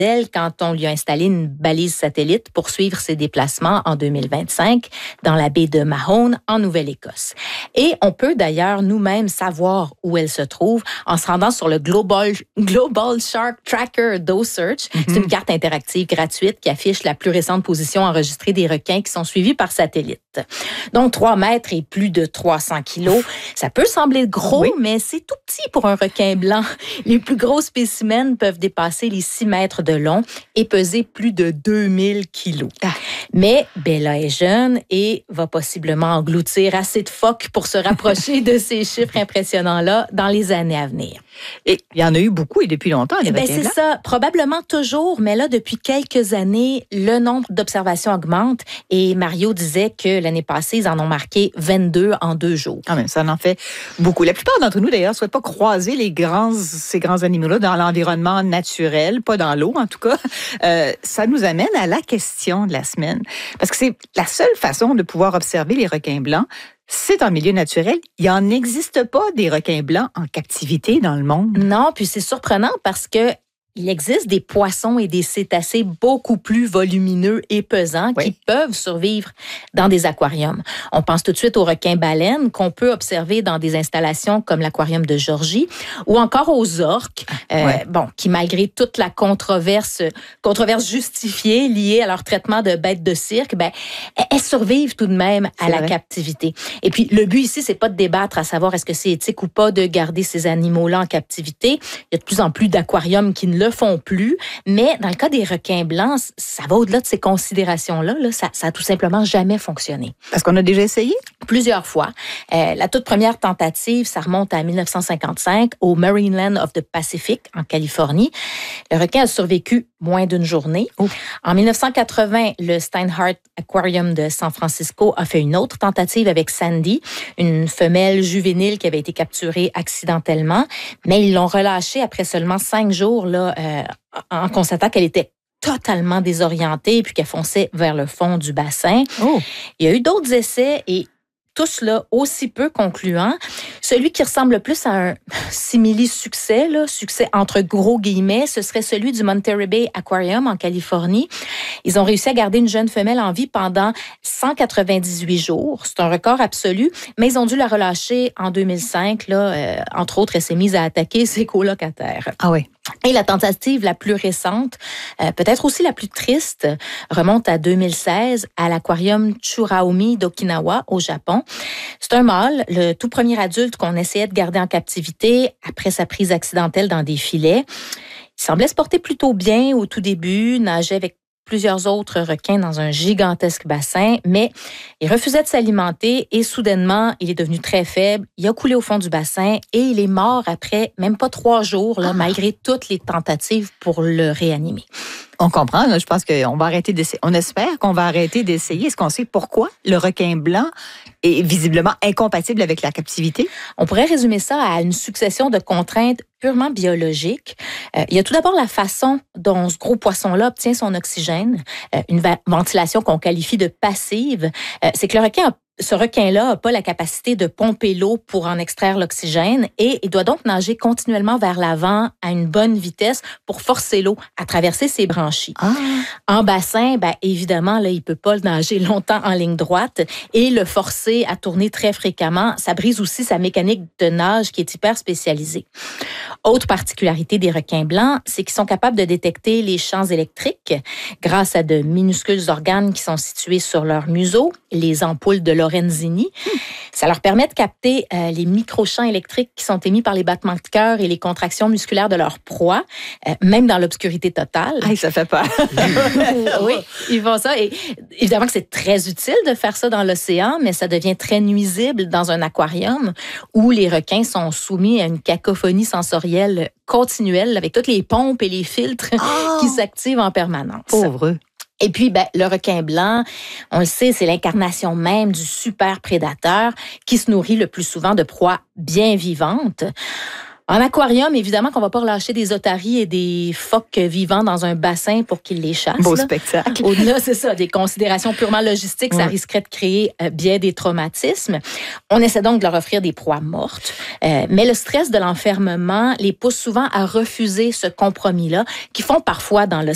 quand on lui a installé une balise satellite pour suivre ses déplacements en 2025 dans la baie de Mahone, en Nouvelle-Écosse. Et on peut d'ailleurs nous-mêmes savoir où elle se trouve en se rendant sur le Global Shark Tracker d'OCEARCH. C'est une carte interactive gratuite qui affiche la plus récente position enregistrée des requins qui sont suivis par satellite. Donc, 3 mètres et plus de 300 kilos. Ça peut sembler gros, mais c'est tout petit pour un requin blanc. Les plus gros spécimens peuvent dépasser les 6 mètres de long et peser plus de 2000 kilos. Mais Bella est jeune et va possiblement engloutir assez de phoques pour se rapprocher de ces chiffres impressionnants-là dans les années à venir. Et il y en a eu beaucoup et depuis longtemps, les requins c'est blancs. ça, probablement toujours, mais là, depuis quelques années, le nombre d'observations augmente et Mario disait que l'année passée, ils en ont marqué 22 en 2 jours. Quand même, ça en fait beaucoup. La plupart d'entre nous, d'ailleurs, ne souhaitent pas croiser ces grands animaux-là dans l'environnement naturel, pas dans l'eau, en tout cas. Ça nous amène à la question de la semaine. Parce que c'est la seule façon de pouvoir observer les requins blancs, c'est en milieu naturel. Il n'en existe pas des requins blancs en captivité dans le monde. Non, puis c'est surprenant parce que il existe des poissons et des cétacés beaucoup plus volumineux et pesants qui peuvent survivre dans des aquariums. On pense tout de suite aux requins-baleines qu'on peut observer dans des installations comme l'aquarium de Georgie ou encore aux orques, qui malgré toute la controverse justifiée liée à leur traitement de bêtes de cirque, elles survivent tout de même à la captivité. Et puis, le but ici, c'est pas de débattre à savoir est-ce que c'est éthique ou pas de garder ces animaux-là en captivité. Il y a de plus en plus d'aquariums qui ne le font plus, mais dans le cas des requins blancs, ça va au-delà de ces considérations-là. Ça a tout simplement jamais fonctionné. Parce qu'on a déjà essayé? Plusieurs fois. La toute première tentative, ça remonte à 1955 au Marineland of the Pacific, en Californie. Le requin a survécu moins d'une journée. En 1980, le Steinhardt Aquarium de San Francisco a fait une autre tentative avec Sandy, une femelle juvénile qui avait été capturée accidentellement, mais ils l'ont relâchée après seulement 5 jours en constatant qu'elle était totalement désorientée puis qu'elle fonçait vers le fond du bassin. Il y a eu d'autres essais et tous là aussi peu concluants. Celui qui ressemble le plus à un simili-succès, succès entre gros guillemets, ce serait celui du Monterey Bay Aquarium en Californie. Ils ont réussi à garder une jeune femelle en vie pendant 198 jours. C'est un record absolu, mais ils ont dû la relâcher en 2005. Entre autres, elle s'est mise à attaquer ses colocataires. Et la tentative la plus récente, peut-être aussi la plus triste, remonte à 2016 à l'aquarium Churaomi d'Okinawa au Japon. C'est un mâle, le tout premier adulte qu'on essayait de garder en captivité après sa prise accidentelle dans des filets. Il semblait se porter plutôt bien au tout début, nageait avec plusieurs autres requins dans un gigantesque bassin, mais il refusait de s'alimenter et soudainement, il est devenu très faible. Il a coulé au fond du bassin et il est mort après même pas 3 jours, malgré toutes les tentatives pour le réanimer. On comprend. Je pense qu'on va arrêter d'essayer. On espère qu'on va arrêter d'essayer. Est-ce qu'on sait pourquoi le requin blanc est visiblement incompatible avec la captivité? On pourrait résumer ça à une succession de contraintes purement biologiques. Il y a tout d'abord la façon dont ce gros poisson-là obtient son oxygène, une ventilation qu'on qualifie de passive. C'est que ce requin-là n'a pas la capacité de pomper l'eau pour en extraire l'oxygène et il doit donc nager continuellement vers l'avant à une bonne vitesse pour forcer l'eau à traverser ses branchies. En bassin, évidemment, là, il ne peut pas nager longtemps en ligne droite et le forcer à tourner très fréquemment, ça brise aussi sa mécanique de nage qui est hyper spécialisée. Autre particularité des requins blancs, c'est qu'ils sont capables de détecter les champs électriques grâce à de minuscules organes qui sont situés sur leur museau, les ampoules de Lorenzini. Ça leur permet de capter les microchamps électriques qui sont émis par les battements de cœur et les contractions musculaires de leur proie, même dans l'obscurité totale. Ça fait peur. Oui, ils font ça. Et évidemment que c'est très utile de faire ça dans l'océan, mais ça devient très nuisible dans un aquarium où les requins sont soumis à une cacophonie sensorielle continuelle avec toutes les pompes et les filtres qui s'activent en permanence. Pauvre. Et puis, le requin blanc, on le sait, c'est l'incarnation même du super prédateur qui se nourrit le plus souvent de proies bien vivantes. En aquarium, évidemment qu'on va pas relâcher des otaries et des phoques vivants dans un bassin pour qu'ils les chassent. Beau spectacle. Au-delà, c'est ça, des considérations purement logistiques, ça risquerait de créer bien des traumatismes. On essaie donc de leur offrir des proies mortes, mais le stress de l'enfermement les pousse souvent à refuser ce compromis-là, qui font parfois dans